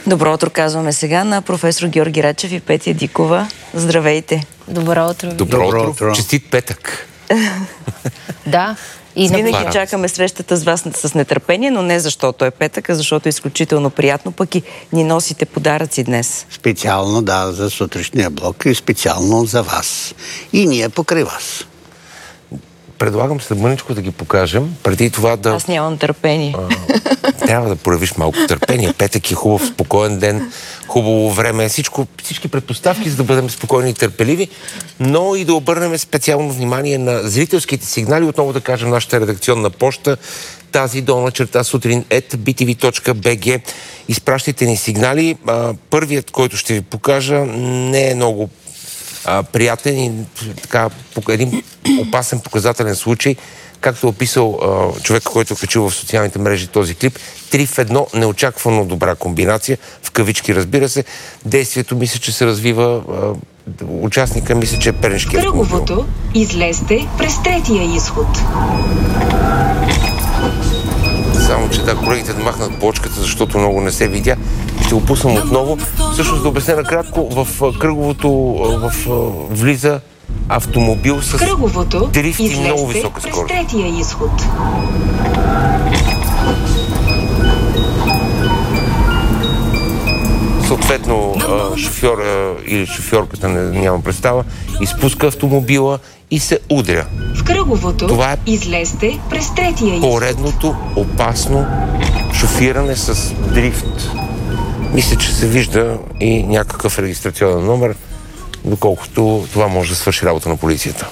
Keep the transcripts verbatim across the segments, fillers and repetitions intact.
Добро утро казваме сега на професор Георги Рачев и Петя Дикова. Здравейте! Добро утро! Добро утро! утро. Честит петък! Да. И винаги чакаме срещата с вас с нетърпение, но не защото е петък, а защото е изключително приятно, пък и ни носите подаръци днес. Специално, да, за сутрешния блок и специално за вас. И ние покрай вас. Предлагам след мъничко да ги покажем. Преди това да... Аз нямам търпение. А, трябва да проявиш малко търпение. Петък е хубав, спокоен ден, хубаво време. Всичко, всички предпоставки, за да бъдем спокойни и търпеливи, но и да обърнем специално внимание на зрителските сигнали. Отново да кажем нашата редакционна поща, тази долна черта сутрин ет би ти ви точка би джи. Изпращайте ни сигнали. А, първият, който ще ви покажа, не е много а, приятен и така, един опасен показателен случай, както е описал а, човека, който е качил в социалните мрежи този клип. Три в едно, неочаквано добра комбинация, в кавички, разбира се. Действието мисля, че се развива, а, участника мисля, че е пернишкият автомобил. Кръговото, излезте през третия изход. Само, че да, колегите да махнат плочката, защото много не се видя. Ще го пуснам отново. Всъщност, да обясня накратко, в кръговото в, влиза автомобил с кръговото, дрифт и много висока скорост. През третия изход. Съответно, шофьора или шофьорката, не, нямам представа, изпуска автомобила и се удря. В кръговото, това е излезте през третия изход. Поредното опасно шофиране с дрифт. Мисля, че се вижда и някакъв регистрационен номер, доколкото това може да свърши работа на полицията.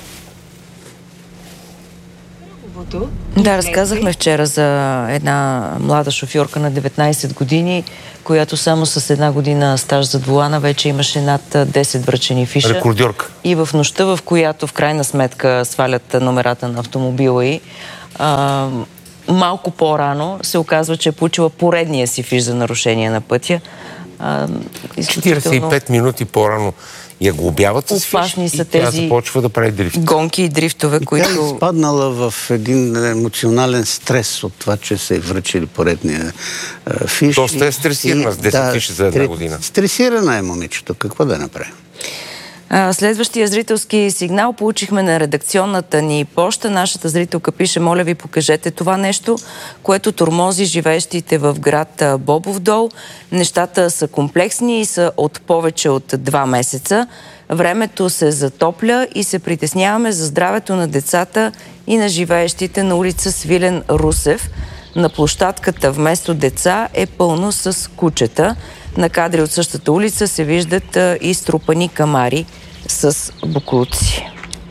Да, разказахме вчера за една млада шофьорка на деветнайсет години, която само с една година стаж зад волана вече имаше над десет връчени фиша. Рекордьорка. И в нощта, в която в крайна сметка свалят номерата на автомобила й, а, малко по-рано се оказва, че е получила поредния си фиш за нарушение на пътя. А, изключително... четирийсет и пет минути по-рано я глобяват с фиш и са тя тези започва да прави дрифт. Гонки и дрифтове, и които... тя е изпаднала в един емоционален стрес от това, че са връчили поредния а, фиш. Доста е стресирана с десет да, фиши за една година. Стресирана е момичето. Какво да направим? Следващия зрителски сигнал получихме на редакционната ни поща. Нашата зрителка пише: моля ви, покажете това нещо, което тормози живеещите в град Бобов дол. Нещата са комплексни и са от повече от два месеца. Времето се затопля и се притесняваме за здравето на децата и на живеещите на улица Свилен Русев. На площадката вместо деца е пълно с кучета. На кадри от същата улица се виждат а, и струпани камари с боклуци.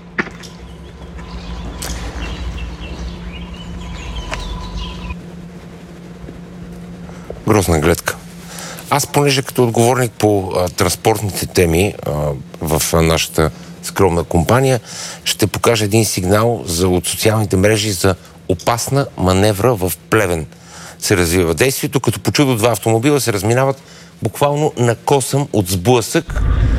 Грозна гледка. Аз, понеже като отговорник по а, транспортните теми а, в а, нашата скромна компания, ще покажа един сигнал за, от социалните мрежи за опасна маневра в Плевен. Се развива действието, като по чудо два автомобила се разминават буквално на косъм от сблъсък.